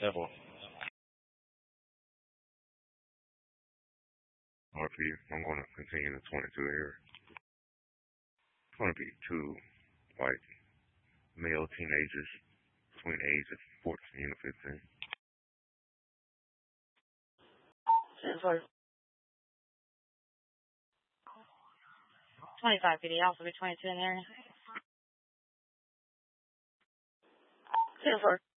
Therefore, RP, I'm going to continue the 22 here. It's going to be two white male teenagers between the age of 14 and 15. 25 PD, also be 22 in there. 2-4.